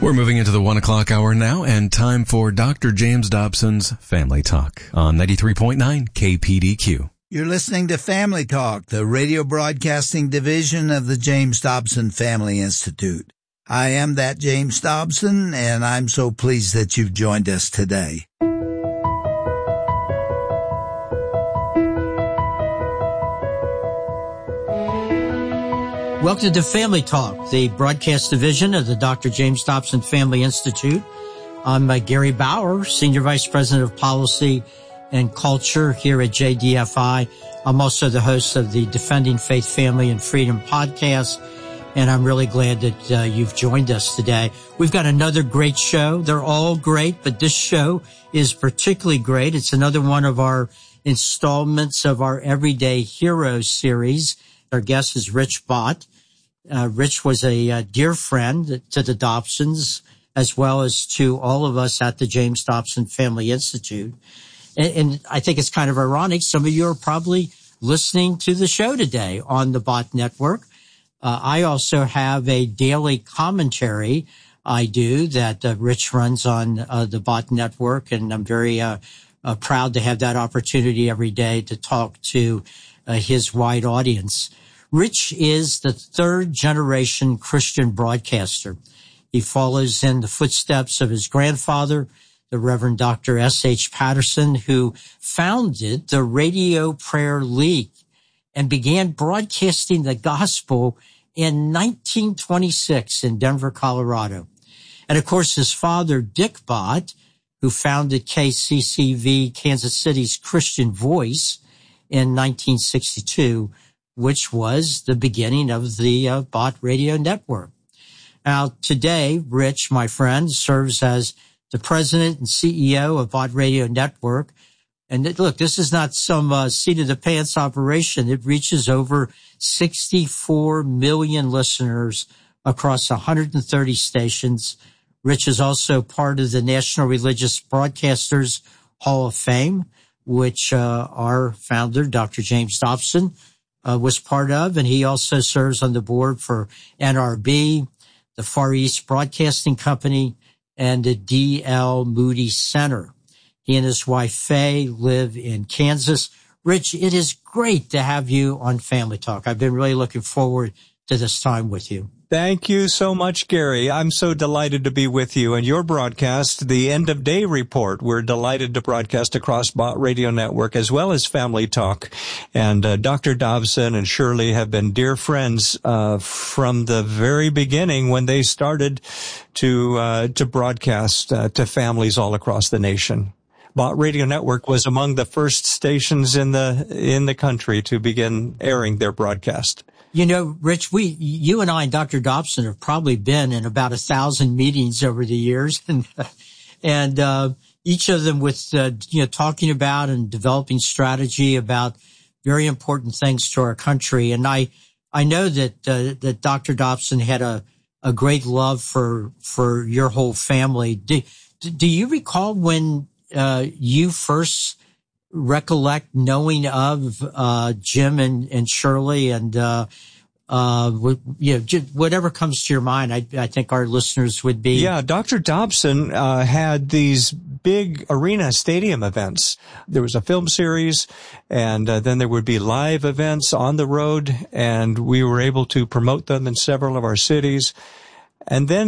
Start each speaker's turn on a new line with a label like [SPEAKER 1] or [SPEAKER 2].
[SPEAKER 1] We're moving into the 1 o'clock hour now, and time for Dr. James Dobson's Family Talk on 93.9 KPDQ.
[SPEAKER 2] You're listening to Family Talk, the radio broadcasting division of the James Dobson Family Institute. I am that James Dobson, and I'm so pleased that you've joined us today.
[SPEAKER 3] Welcome to Family Talk, the broadcast division of the Dr. James Dobson Family Institute. I'm Gary Bauer, Senior Vice President of Policy and Culture here at JDFI. I'm also the host of the Defending Faith, Family, and Freedom podcast, and I'm really glad that you've joined us today. We've got another great show. They're all great, but this show is particularly great. It's another one of our installments of our Everyday Heroes series. Our guest is Rich Bott. Rich was a dear friend to the Dobsons, as well as to all of us at the James Dobson Family Institute. And I think it's kind of ironic. Some of you are probably listening to the show today on the Bott Network. I also have a daily commentary I do that Rich runs on the Bott Network, and I'm very proud to have that opportunity every day to talk to his wide audience. Rich is the third generation Christian broadcaster. He follows in the footsteps of his grandfather, the Reverend Dr. S.H. Patterson, who founded the Radio Prayer League and began broadcasting the gospel in 1926 in Denver, Colorado. And of course, his father, Dick Bott, who founded KCCV, Kansas City's Christian Voice, in 1962, which was the beginning of the Bott Radio Network. Now, today, Rich, my friend, serves as the president and CEO of Bott Radio Network. And look, this is not some seat-of-the-pants operation. It reaches over 64 million listeners across 130 stations. Rich is also part of the National Religious Broadcasters Hall of Fame, which our founder, Dr. James Dobson, was part of, and he also serves on the board for NRB, the Far East Broadcasting Company, and the D.L. Moody Center. He and his wife, Faye, live in Kansas. Rich, it is great to have you on Family Talk. I've been really looking forward to this time with you.
[SPEAKER 4] Thank you so much, Gary. I'm so delighted to be with you and your broadcast, the End of Day Report. We're delighted to broadcast across Bott Radio Network as well as Family Talk. And Dr. Dobson and Shirley have been dear friends from the very beginning when they started to broadcast to families all across the nation. Bott Radio Network was among the first stations in the country to begin airing their broadcast.
[SPEAKER 3] You know, Rich, you and I and Dr. Dobson have probably been in about 1,000 meetings over the years, and each of them with talking about and developing strategy about very important things to our country. And I know that Dr. Dobson had a great love for your whole family. Do you recall when you first recollect knowing of Jim and Shirley and whatever comes to your mind? I think our listeners would be.
[SPEAKER 4] Yeah, Dr. Dobson had these big arena stadium events. There was a film series, and then there would be live events on the road, and we were able to promote them in several of our cities. And then